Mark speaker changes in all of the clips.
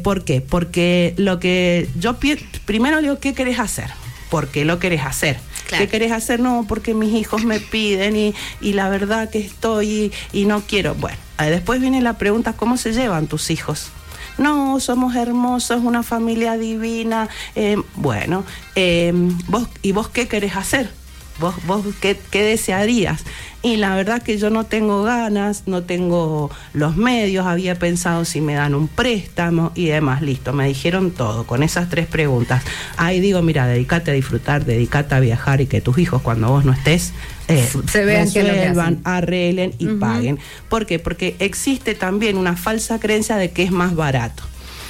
Speaker 1: ¿Por qué? Porque lo que yo primero digo, ¿qué querés hacer? ¿Por qué lo querés hacer? Claro. ¿Qué querés hacer? No, porque mis hijos me piden y la verdad que estoy y no quiero. Bueno, después viene la pregunta, ¿cómo se llevan tus hijos? No, somos hermosos, una familia divina. Bueno, ¿vos qué querés hacer? ¿Vos qué desearías? Y la verdad que yo no tengo ganas, no tengo los medios, había pensado si me dan un préstamo y demás. Listo, me dijeron todo con esas 3 preguntas. Ahí digo, mira, dedícate a disfrutar, dedícate a viajar y que tus hijos cuando vos no estés
Speaker 2: se vean,
Speaker 1: resuelvan, arreglen y paguen. ¿Por qué? Porque existe también una falsa creencia de que es más barato.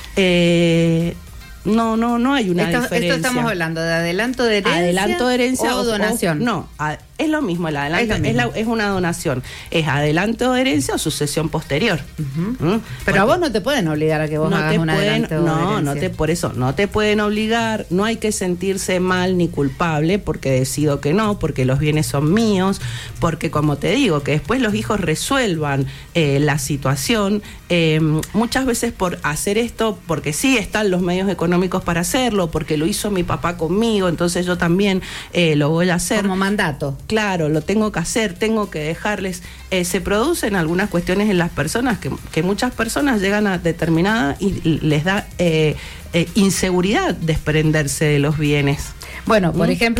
Speaker 1: No hay una diferencia.
Speaker 2: Esto estamos hablando de adelanto de herencia o donación.
Speaker 1: No, es lo mismo, el adelanto es una donación. Es adelanto de herencia o sucesión posterior.
Speaker 2: Pero a vos no te pueden obligar a que vos hagas un adelanto de herencia.
Speaker 1: Por eso, no te pueden obligar, no hay que sentirse mal ni culpable porque decido que no, porque los bienes son míos, porque como te digo, que después los hijos resuelvan la situación, muchas veces por hacer esto, porque sí están los medios económicos para hacerlo, porque lo hizo mi papá conmigo, entonces yo también lo voy a hacer.
Speaker 2: Como mandato.
Speaker 1: Claro, lo tengo que hacer, tengo que dejarles. Se producen algunas cuestiones en las personas que muchas personas llegan a determinada y les da inseguridad desprenderse de los bienes.
Speaker 2: Bueno, por ejemplo,